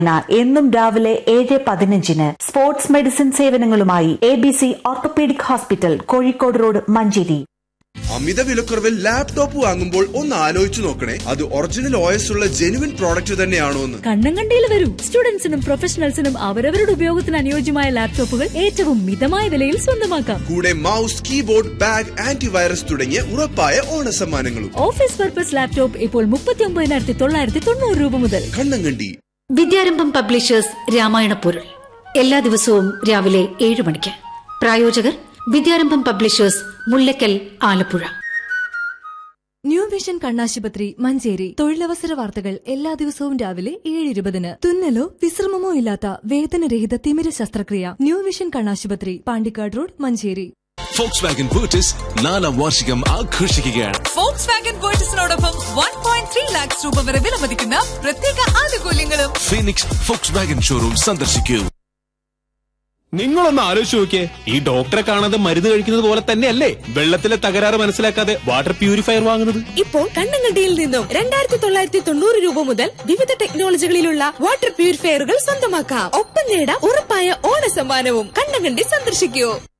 എന്നും രാവിലെ 7:15 sports medicine സേവനങ്ങളുമായി ABC orthopaedic hospital, Kozhikode road, Manjeri. അമിത വിലക്കുറവിൽ ലാപ്ടോപ്പ് വാങ്ങുമ്പോൾ ഒന്ന് ആലോചിച്ചു നോക്കണേ, അത് ഒറിജിനൽ OS ഉള്ള ജെനുവിൻ പ്രോഡക്റ്റ് തന്നെയാണോ എന്ന്. കണ്ണങ്കണ്ടിയിൽ വരൂ. സ്റ്റുഡൻസിനും പ്രൊഫഷണൽസിനും അവരവരുടെ ഉപയോഗത്തിന് അനുയോജ്യമായ ലാപ്ടോപ്പുകൾ ഏറ്റവും മിതമായ വിലയിൽ സ്വന്തമാക്കാം. കൂടെ മൗസ്, കീബോർഡ്, ബാഗ്, ആന്റിവൈറസ് തുടങ്ങിയ ഉറപ്പായ ഓണസമ്മാനങ്ങളും. ഓഫീസ് പർപ്പസ് ലാപ്ടോപ്പ് ഇപ്പോൾ 39,990 രൂപ മുതൽ. കണ്ണങ്കണ്ടി. വിദ്യാരംഭം പബ്ലിഷേഴ്സ് രാമായണ പൊരുൾ എല്ലാ ദിവസവും രാവിലെ 7 മണിക്ക്. പ്രായോജകർ വിദ്യാരംഭം publishers, Mullakkal, Alappuzha. New vision കണ്ണാശുപത്രി, മഞ്ചേരി. തൊഴിലവസര വാർത്തകൾ എല്ലാ ദിവസവും രാവിലെ 7:20. തുന്നലോ വിശ്രമമോ ഇല്ലാത്ത വേദനരഹിത തിമിര ശസ്ത്രക്രിയ. ന്യൂ വിഷൻ കണ്ണാശുപത്രി, Pandikkad road, Manjeri. Volkswagen Virtus 4ാം വാർഷികം ആഘോഷിക്കുകയാണ്. Volkswagen Virtusനോടൊപ്പം 1.3 lakhs രൂപ വരെ വിലമതിക്കുന്ന പ്രത്യേക ആനുകൂല്യങ്ങളും. ഫീനിക്സ് Volkswagen ഷോറൂം സന്ദർശിക്കൂ. നിങ്ങളൊന്ന് ആലോചിച്ച് നോക്കിയേ, ഈ ഡോക്ടറെ കാണാതെ മരുന്ന് കഴിക്കുന്നത് പോലെ തന്നെയല്ലേ വെള്ളത്തിലെ തകരാറ് മനസ്സിലാക്കാതെ വാട്ടർ പ്യൂരിഫയർ വാങ്ങുന്നത്. ഇപ്പോൾ കണ്ണങ്കണ്ടിയിൽ നിന്നും 2,990 രൂപ മുതൽ വിവിധ ടെക്നോളജികളിലുള്ള വാട്ടർ പ്യൂരിഫയറുകൾ സ്വന്തമാക്കാം. ഒപ്പം നേടാം ഉറപ്പായ ഓണസമ്മാനവും. കണ്ണങ്കണ്ടി സന്ദർശിക്കൂ.